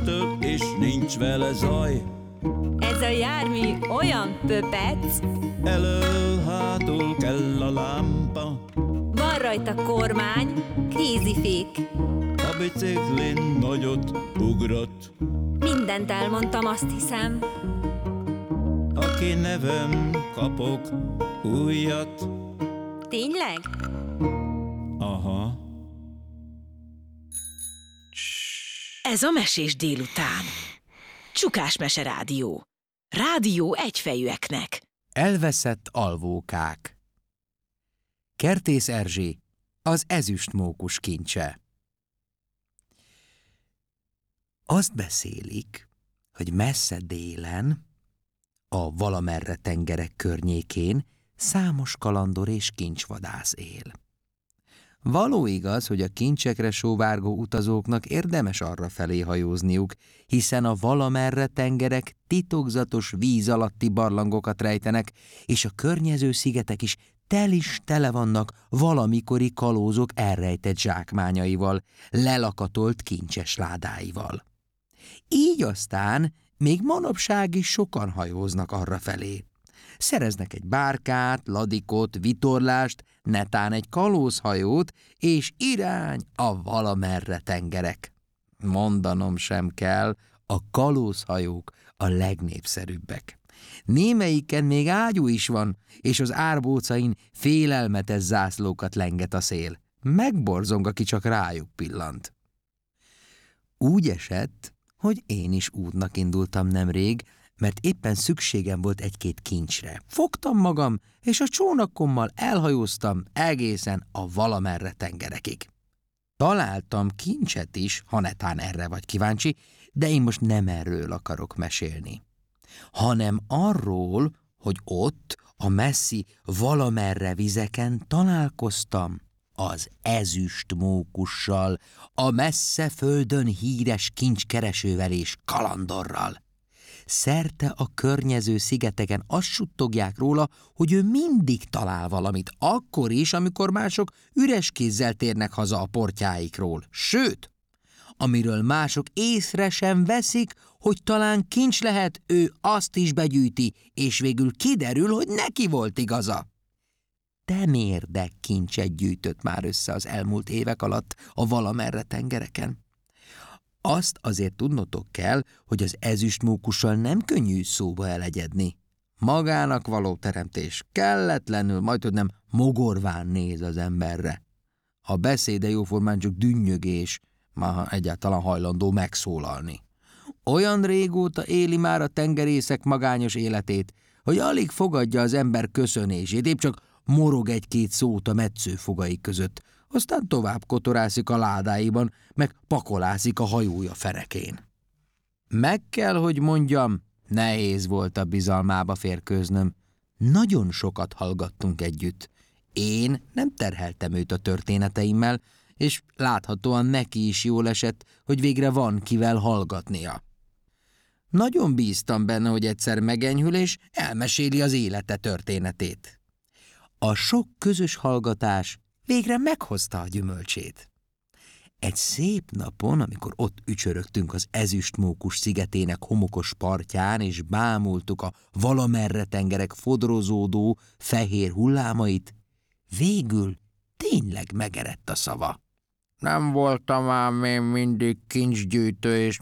től, és nincs vele zaj. Ez a jármű olyan pöpec, Elől-hátul kell a lámpa, van rajta kormány, kézifék. a biciklin nagyot ugrott. Mindent elmondtam, azt hiszem. Aki nevem, kapok újat. Tényleg? Aha. Ez a Mesés délután. Csukás Mese Rádió. Rádió egyfejűeknek. Elveszett alvókák. Kertész Erzsé, az ezüstmókus kincse. Azt beszélik, hogy messze délen, a valamerre tengerek környékén számos kalandor és kincsvadász él. Való igaz, hogy a kincsekre sóvárgó utazóknak érdemes arrafelé hajózniuk, hiszen a valamerre tengerek titokzatos víz alatti barlangokat rejtenek, és a környező szigetek is tele vannak valamikori kalózok elrejtett zsákmányaival, lelakatolt kincses ládáival. Így aztán még manapság is sokan hajóznak arrafelé. Szereznek egy bárkát, ladikot, vitorlást, netán egy kalózhajót, és irány a valamerre tengerek. Mondanom sem kell, a kalózhajók a legnépszerűbbek. Némelyiken még ágyú is van, és az árbócain félelmetes zászlókat lenget a szél. Megborzong, aki csak rájuk pillant. Úgy esett, hogy én is útnak indultam nemrég, mert éppen szükségem volt egy-két kincsre. Fogtam magam, és a csónakommal elhajóztam egészen a valamerre tengerekig. Találtam kincset is, ha netán erre vagy kíváncsi, de én most nem erről akarok mesélni, hanem arról, hogy ott, a messzi valamerre vizeken találkoztam az ezüstmókussal, a messze földön híres kincskeresővel és kalandorral. Szerte a környező szigeteken azt suttogják róla, hogy ő mindig talál valamit, akkor is, amikor mások üres kézzel térnek haza a portyáikról. Sőt, amiről mások észre sem veszik, hogy talán kincs lehet, ő azt is begyűjti, és végül kiderül, hogy neki volt igaza. Temérdek kincset gyűjtött már össze az elmúlt évek alatt a valamerre tengereken. Azt azért tudnotok kell, hogy az ezüstmókussal nem könnyű szóba elegyedni. Magának való teremtés, kelletlenül, majdhogy nem mogorván néz az emberre. A beszéde jóformán csak dünnyögés, ha egyáltalán hajlandó megszólalni. Olyan régóta éli már a tengerészek magányos életét, hogy alig fogadja az ember köszönését, épp csak morog egy-két szót a metszőfogai között, aztán tovább kotorászik a ládáiban, meg pakolászik a hajója ferekén. Meg kell, hogy mondjam, nehéz volt a bizalmába férkőznöm. Nagyon sokat hallgattunk együtt. Én nem terheltem őt a történeteimmel, és láthatóan neki is jól esett, hogy végre van kivel hallgatnia. Nagyon bíztam benne, hogy egyszer megenyhül, és elmeséli az élete történetét. A sok közös hallgatás végre meghozta a gyümölcsét. Egy szép napon, amikor ott ücsörögtünk az ezüstmókus szigetének homokos partján, és bámultuk a valamerre tengerek fodrozódó fehér hullámait, végül tényleg megerett a szava. Nem voltam ám én mindig kincsgyűjtő és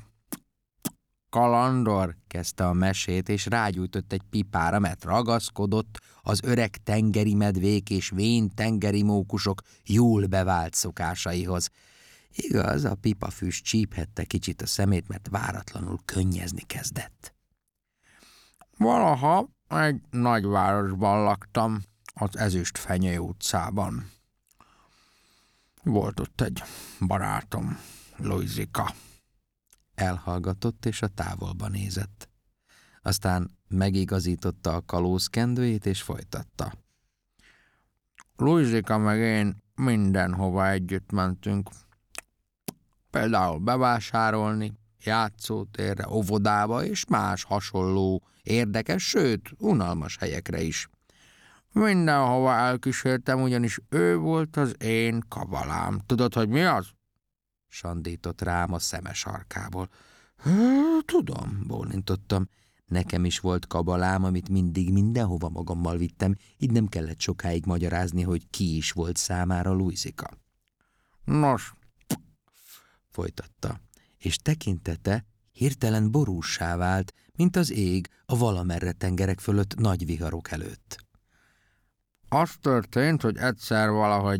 kalandor, kezdte a mesét, és rágyújtott egy pipára, mert ragaszkodott az öreg tengeri medvék és vén tengeri mókusok jól bevált szokásaihoz. Igaz, a pipafüst csíphette kicsit a szemét, mert váratlanul könnyezni kezdett. Valaha egy nagyvárosban laktam, az Ezüstfenyő utcában. Volt ott egy barátom, Lujzika. Elhallgatott, és a távolba nézett. Aztán megigazította a kalózkendőjét, és folytatta. Lujzika meg én mindenhova együtt mentünk. Például bevásárolni, játszótérre, óvodába és más hasonló érdekes, sőt, unalmas helyekre is. Mindenhova elkísértem, ugyanis ő volt az én kavalám. Tudod, hogy mi az? Sandított rám a szeme sarkából. Tudom, bólintottam. Nekem is volt kabalám, amit mindig mindenhova magammal vittem, így nem kellett sokáig magyarázni, hogy ki is volt számára Luizika. Nos, folytatta, és tekintete hirtelen borússá vált, mint az ég a valamerre tengerek fölött nagy viharok előtt. Az történt, hogy egyszer valahogy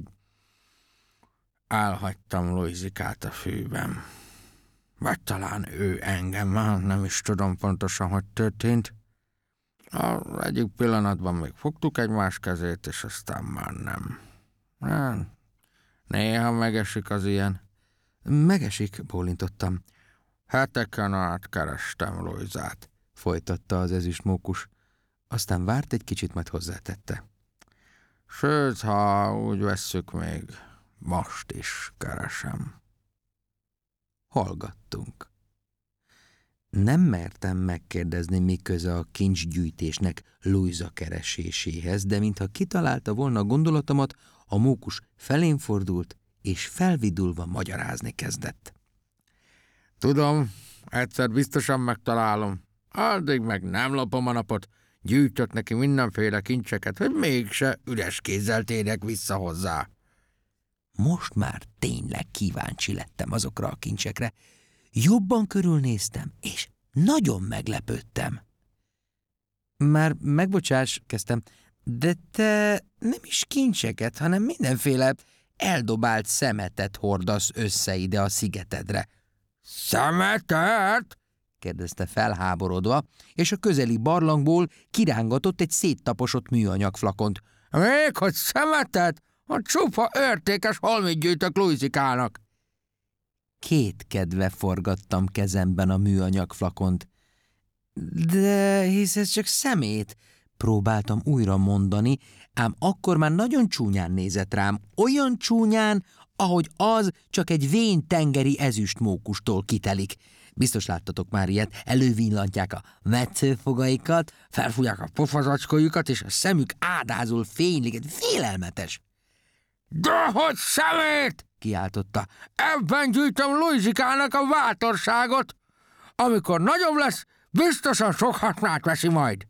elhagytam Luizikát a fűben. Vagy talán ő engem, nem is tudom pontosan, hogy történt. Az egyik pillanatban még fogtuk egymás kezét, és aztán már nem. Néha megesik az ilyen. Megesik, bólintottam. Heteken át kerestem Luizát, folytatta az ezüstmókus. Aztán várt egy kicsit, majd hozzátette. Sőt, ha úgy vesszük, még most is keresem. Hallgattunk. Nem mertem megkérdezni, mi köze a kincsgyűjtésnek Luiza kereséséhez, de mintha kitalálta volna a gondolatomat, a mókus felén fordult, és felvidulva magyarázni kezdett. Tudom, egyszer biztosan megtalálom. Addig meg nem lopom a napot, gyűjtök neki mindenféle kincseket, hogy mégse üres kézzel térjek vissza hozzá. Most már tényleg kíváncsi lettem azokra a kincsekre. Jobban körülnéztem, és nagyon meglepődtem. Már megbocsáss, kezdtem, de te nem is kincseket, hanem mindenféle eldobált szemetet hordasz össze ide a szigetedre. Szemetet? Kérdezte felháborodva, és a közeli barlangból kirángatott egy széttaposott műanyagflakont. Még hogy szemetet? A csupa értékes holmit gyűjtök Luizikának. Kétkedve forgattam kezemben a műanyagflakont. De hisz ez csak szemét, próbáltam újra mondani, ám akkor már nagyon csúnyán nézett rám, olyan csúnyán, ahogy az csak egy vén tengeri ezüstmókustól kitelik. Biztos láttatok már ilyet, elővillantják a metszőfogaikat, felfújják a pofazacskójukat, és a szemük ádázul fénylik, félelmetes. Dehogy szemét! Kiáltotta. Ebben gyűjtöm Luizikának a bátorságot. Amikor nagyobb lesz, biztosan sok hasznát veszi majd.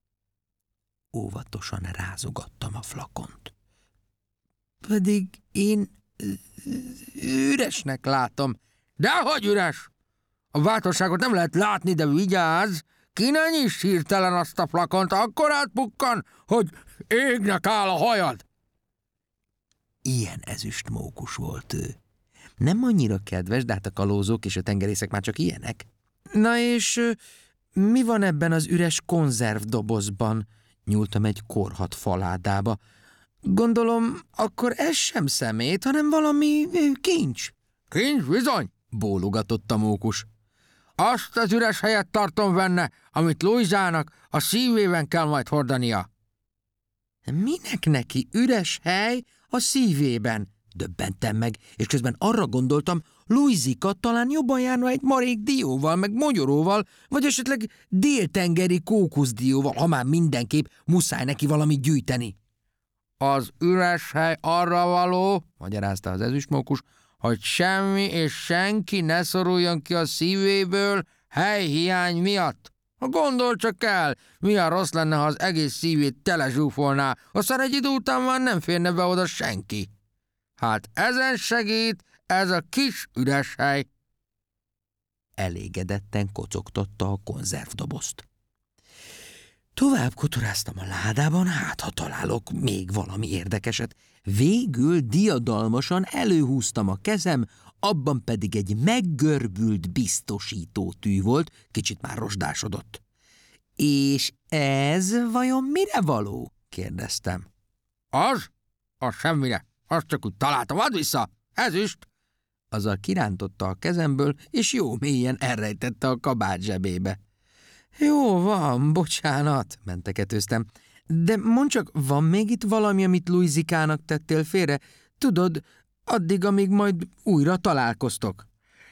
Óvatosan rázogattam a flakont. Pedig én üresnek látom. Dehogy üres! A bátorságot nem lehet látni, de vigyázz! Ki ne nyiss hirtelen azt a flakont, akkor átpukkan, hogy égnek áll a hajad. Ilyen ezüstmókus volt ő. Nem annyira kedves, de hát a kalózok és a tengerészek már csak ilyenek. Na és mi van ebben az üres konzervdobozban? Nyúltam egy korhadt faládába. Gondolom, akkor ez sem szemét, hanem valami kincs. Kincs, bizony, bólogatott a mókus. Azt az üres helyet tartom benne, amit Luizának a szívében kell majd hordania. Minek neki üres hely a szívében? Döbbentem meg, és közben arra gondoltam, Luizika talán jobban járna egy marék dióval, meg mogyoróval, vagy esetleg déltengeri kókuszdióval, ha már mindenképp muszáj neki valamit gyűjteni. Az üres hely arra való, magyarázta az ezüstmókus, hogy semmi és senki ne szoruljon ki a szívéből helyhiány miatt. Gondol csak el, milyen rossz lenne, ha az egész szívét telezsúfolná, aztán egy idő után már nem férne be oda senki. Hát ezen segít ez a kis üres hely. Elégedetten kocogtatta a konzervdobozt. Tovább kotoráztam a ládában, hát ha találok még valami érdekeset. Végül diadalmasan előhúztam a kezem, abban pedig egy meggörbült biztosítótű volt, kicsit már rozsdásodott. És ez vajon mire való? Kérdeztem. Az semmire. Azt csak úgy találtam, add vissza, ezüst! Azzal kirántotta a kezemből, és jó mélyen elrejtette a kabát zsebébe. Jó van, bocsánat, menteketőztem. De mondd csak, van még itt valami, amit Luizikának tettél félre? Tudod, addig, amíg majd újra találkoztok.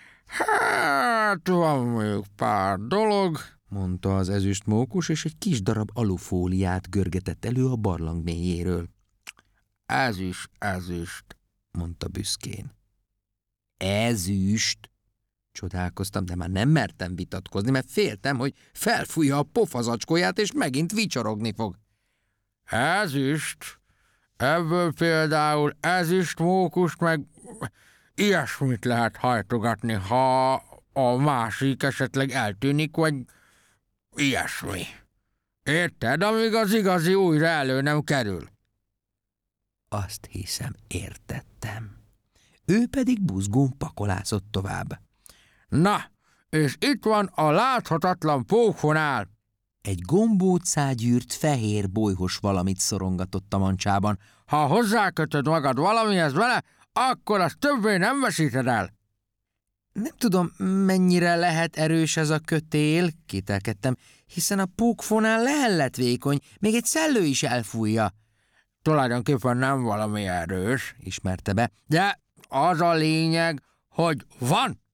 Hát, van még pár dolog, mondta az ezüstmókus, és egy kis darab alufóliát görgetett elő a barlang mélyéről. Ez is ezüst, mondta büszkén. Ezüst? Csodálkoztam, de már nem mertem vitatkozni, mert féltem, hogy felfújja a pofazacskóját, és megint vicsorogni fog. Ezüst. Ebből például ezüst mókust, meg ilyesmit lehet hajtogatni, ha a másik esetleg eltűnik, vagy ilyesmi. Érted, amíg az igazi újra elő nem kerül? Azt hiszem, értettem. Ő pedig buzgón pakolászott tovább. Na, és itt van a láthatatlan pókfonál. Egy gombócágyűrt fehér bolyhos valamit szorongatott a mancsában. Ha hozzákötöd magad valamihez vele, akkor azt többé nem veszíted el. Nem tudom, mennyire lehet erős ez a kötél, kételkedtem, hiszen a pókfonál lehellett vékony, még egy szellő is elfújja. Tulajdonképpen nem valami erős, Ismerte be. de az a lényeg, hogy van